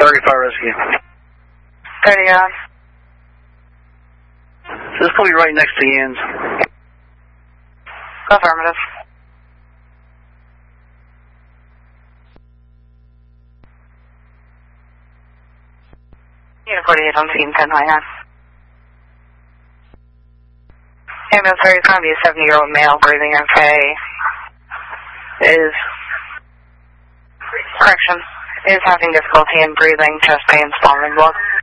Target Fire Rescue. 30 on. So this will be right next to the ends. Affirmative. Unit 48 on scene, 10 high on. Ambulance 30 is going to be a 70-year-old male, breathing okay. Is having difficulty in breathing, chest pain, swallowing blood.